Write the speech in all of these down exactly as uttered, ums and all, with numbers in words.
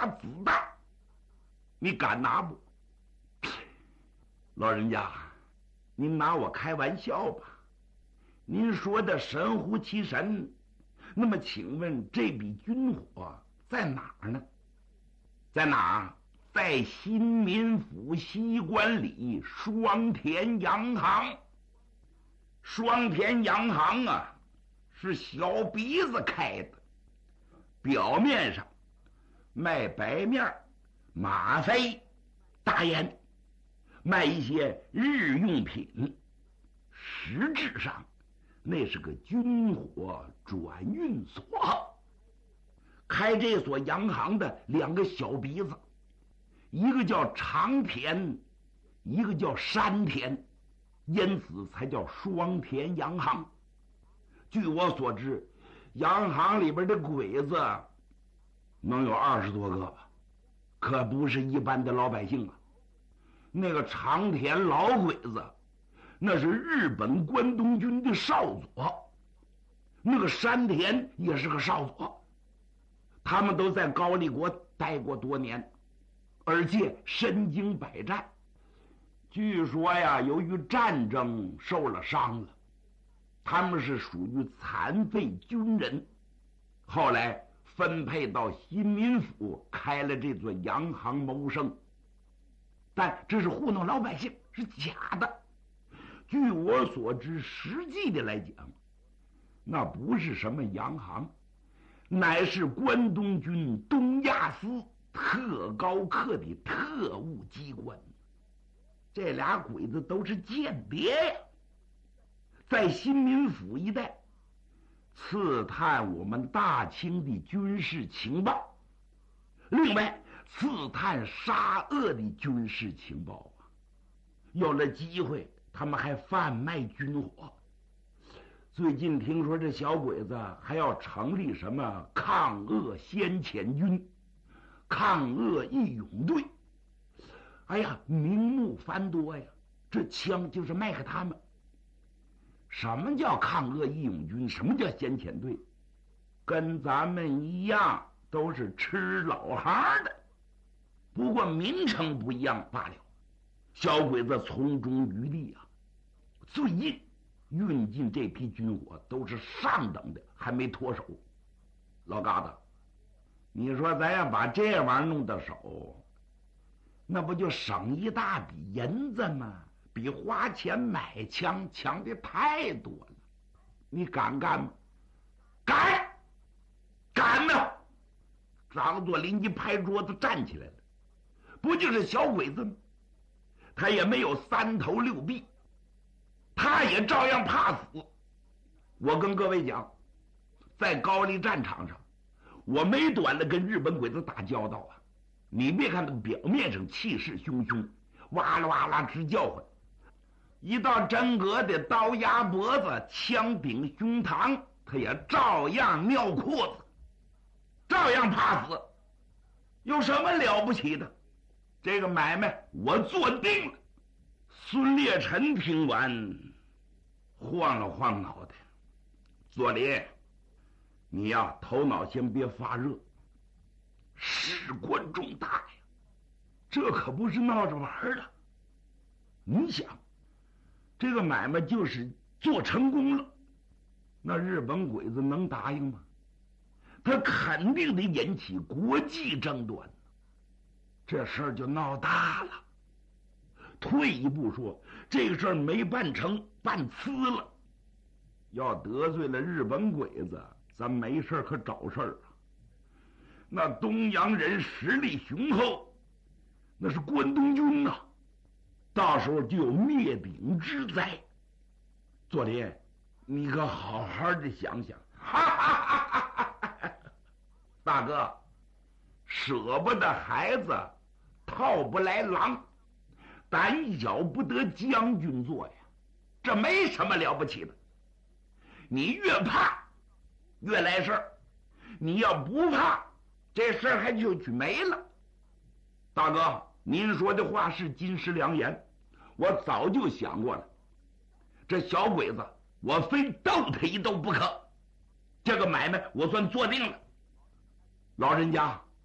发子弹，你敢拿不？老人家，您拿我开玩笑吧？您说的神乎其神。那么请问这笔军火在哪儿呢？在哪儿？在新民府西关里双田洋行。双田洋行啊，是小鼻子开的，表面上卖白面、吗啡、大烟，卖一些日用品，实质上那是个军火转运所。开这所洋行的两个小鼻子，一个叫长田，一个叫山田，因此才叫双田洋行。据我所知，洋行里边的鬼子能有二十多个吧，可不是一般的老百姓啊。那个长田老鬼子，那是日本关东军的少佐，那个山田也是个少佐，他们都在高丽国待过多年，而且身经百战。据说呀，由于战争受了伤了，他们是属于残废军人，后来分配到新民府开了这座洋行谋生。但这是糊弄老百姓，是假的。据我所知，实际的来讲，那不是什么洋行，乃是关东军东亚司特高课的特务机关。这俩鬼子都是间谍呀，在新民府一带刺探我们大清的军事情报，另外刺探沙俄的军事情报啊。有了机会，他们还贩卖军火。最近听说这小鬼子还要成立什么抗俄先遣军、抗俄义勇队。哎呀，名目繁多呀，这枪就是卖给他们。什么叫抗俄义勇军？什么叫先遣队？跟咱们一样，都是吃老行的，不过名称不一样罢了。小鬼子从中渔利啊，最近运进这批军火都是上等的，还没脱手。老疙瘩，你说咱要把这玩意儿弄到手，那不就省一大笔银子吗？比花钱买枪强的太多了。你敢干吗？敢，敢呢！张作霖一拍桌子站起来了，不就是小鬼子吗？他也没有三头六臂，他也照样怕死。我跟各位讲，在高丽战场上，我没短的跟日本鬼子打交道啊。你别看他表面上气势汹汹，哇啦哇啦直叫唤，一到真格的刀压脖子、枪顶胸膛，他也照样尿裤子，照样怕死。有什么了不起的？这个买卖我做定了。孙烈臣听完，晃了晃脑袋：“左林，你呀，头脑先别发热，事关重大呀，这可不是闹着玩的。你想，这个买卖就是做成功了，那日本鬼子能答应吗？他肯定得引起国际争端，这事儿就闹大了。退一步说，这个事儿没办成，办呲了，要得罪了日本鬼子，咱没事可找事儿啊。那东洋人实力雄厚，那是关东军呐，到时候就有灭顶之灾。左林，你可好好的想想。哈哈哈哈哈！大哥，舍不得孩子，套不来狼，胆小不得将军做呀，这没什么了不起的。你越怕，越来事儿；你要不怕，这事儿还就去没了。大哥，您说的话是金石良言，我早就想过了。这小鬼子，我非斗他一斗不可。这个买卖我算做定了。老人家，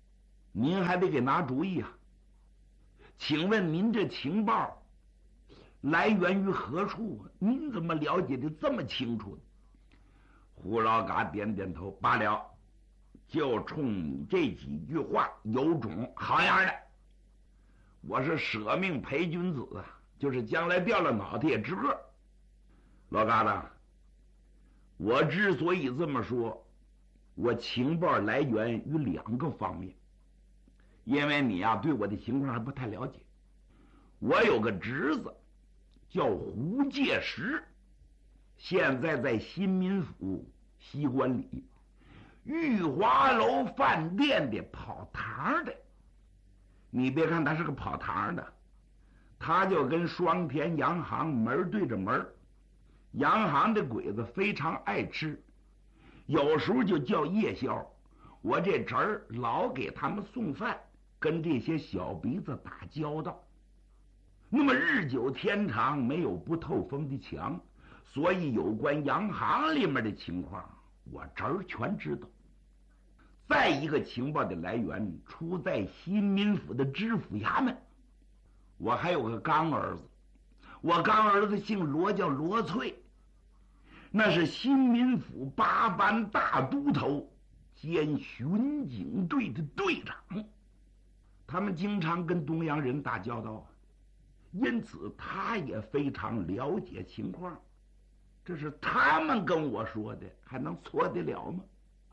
您还得给拿主意啊。请问您这情报来源于何处？您怎么了解的这么清楚呢？胡老嘎点点头，罢了，就冲你这几句话有种好样的。我是舍命陪君子啊，就是将来掉了脑袋也值个。老嘎子，我之所以这么说，我情报来源于两个方面。因为你呀、啊、对我的情况还不太了解。我有个侄子叫胡介石，现在在新民府西关里玉华楼饭店的跑堂的。你别看他是个跑堂的，他就跟双田洋行门对着门。洋行的鬼子非常爱吃，有时候就叫夜宵。我这侄儿老给他们送饭，跟这些小鼻子打交道。那么日久天长，没有不透风的墙，所以有关洋行里面的情况，我侄儿全知道。再一个情报的来源出在新民府的知府衙门。我还有个干儿子，我干儿子姓罗，叫罗翠，那是新民府八班大都头兼巡警队的队长。他们经常跟东洋人打交道，因此他也非常了解情况。这是他们跟我说的，还能错得了吗？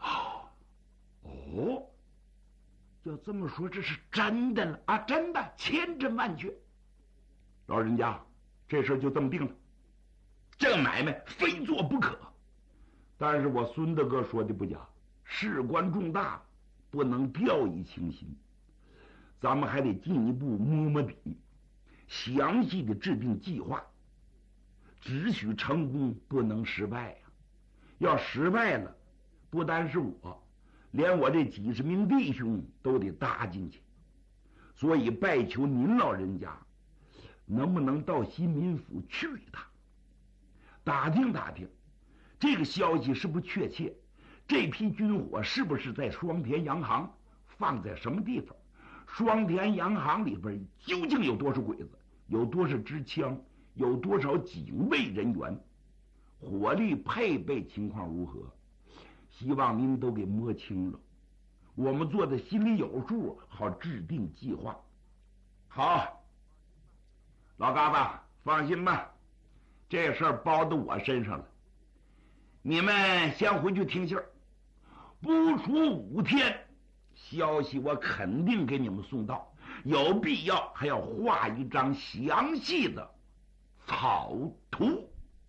哦，要这么说，这是真的了啊！真的，千真万确。老人家，这事就这么定了，这个买卖非做不可。但是我孙大哥说的不假，事关重大，不能掉以轻心。咱们还得进一步摸摸底，详细的制定计划，只许成功，不能失败呀、啊。要失败了，不单是我，连我这几十名弟兄都得搭进去。所以拜求您老人家，能不能到新民府去一趟，打听打听，这个消息是不是确切？这批军火是不是在双田洋行，放在什么地方？双田洋行里边究竟有多少鬼子？有多少支枪？有多少警卫人员？火力配备情况如何？希望您都给摸清了，我们做的心里有数，好制定计划。好，老嘎巴，放心吧，这事儿包到我身上了。你们先回去听信儿，不出五天，消息我肯定给你们送到，有必要还要画一张详细的草图。